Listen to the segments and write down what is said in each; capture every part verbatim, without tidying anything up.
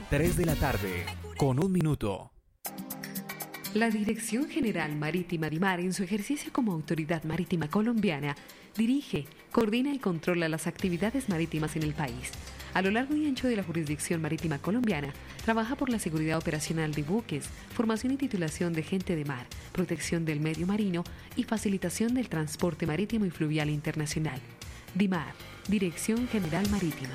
tres de la tarde, con un minuto. La Dirección General Marítima DIMAR, en su ejercicio como Autoridad Marítima Colombiana, dirige, coordina y controla las actividades marítimas en el país. A lo largo y ancho de la jurisdicción marítima colombiana, trabaja por la seguridad operacional de buques, formación y titulación de gente de mar, protección del medio marino y facilitación del transporte marítimo y fluvial internacional. DIMAR, Dirección General Marítima.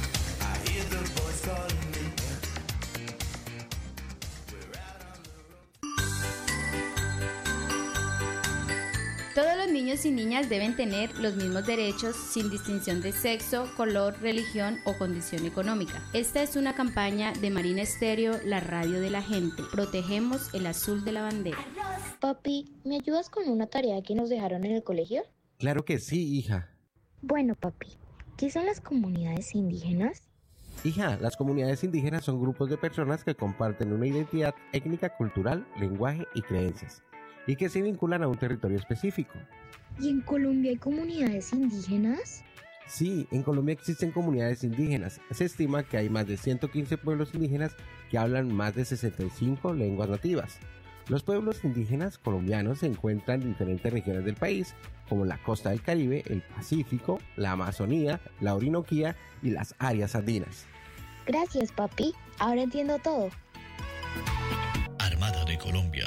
Todos los niños y niñas deben tener los mismos derechos sin distinción de sexo, color, religión o condición económica. Esta es una campaña de Marina Estéreo, la radio de la gente. Protegemos el azul de la bandera. Papi, ¿me ayudas con una tarea que nos dejaron en el colegio? Claro que sí, hija. Bueno, papi, ¿qué son las comunidades indígenas? Hija, las comunidades indígenas son grupos de personas que comparten una identidad étnica, cultural, lenguaje y creencias, y que se vinculan a un territorio específico. ¿Y en Colombia hay comunidades indígenas? Sí, en Colombia existen comunidades indígenas. Se estima que hay más de ciento quince pueblos indígenas que hablan más de sesenta y cinco lenguas nativas. Los pueblos indígenas colombianos se encuentran en diferentes regiones del país, como la costa del Caribe, el Pacífico, la Amazonía, la Orinoquía y las áreas andinas. Gracias, papi. Ahora entiendo todo. Armada de Colombia.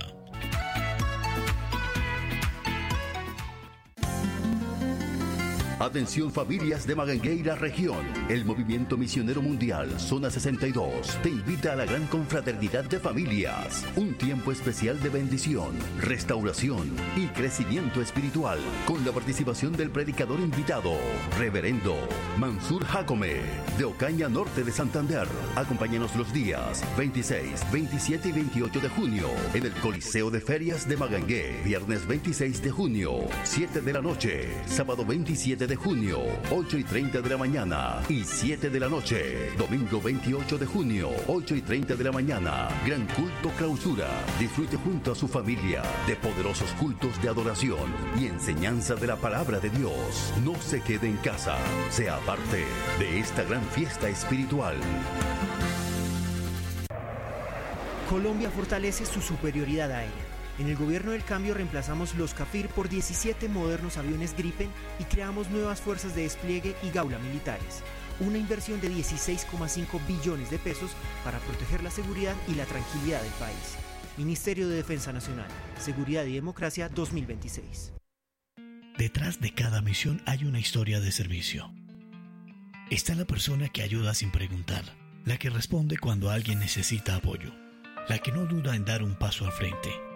Atención familias de Magangué y la región. El Movimiento Misionero Mundial Zona sesenta y dos te invita a la gran confraternidad de familias. Un tiempo especial de bendición, restauración y crecimiento espiritual, con la participación del predicador invitado, Reverendo Mansur Jacome, de Ocaña Norte de Santander. Acompáñanos los días veintiséis, veintisiete y veintiocho de junio en el Coliseo de Ferias de Magangué. Viernes veintiséis de junio, siete de la noche. Sábado veintisiete de junio, ocho y treinta de la mañana y siete de la noche. Domingo veintiocho de junio, ocho y treinta de la mañana. Gran culto clausura. Disfrute junto a su familia de poderosos cultos de adoración y enseñanza de la palabra de Dios. No se quede en casa. Sea parte de esta gran fiesta espiritual. Colombia fortalece su superioridad aérea. En el gobierno del cambio reemplazamos los CAFIR por diecisiete modernos aviones Gripen y creamos nuevas fuerzas de despliegue y gaula militares. Una inversión de dieciséis coma cinco billones de pesos para proteger la seguridad y la tranquilidad del país. Ministerio de Defensa Nacional, Seguridad y Democracia dos mil veintiséis. Detrás de cada misión hay una historia de servicio. Está la persona que ayuda sin preguntar, la que responde cuando alguien necesita apoyo, la que no duda en dar un paso al frente,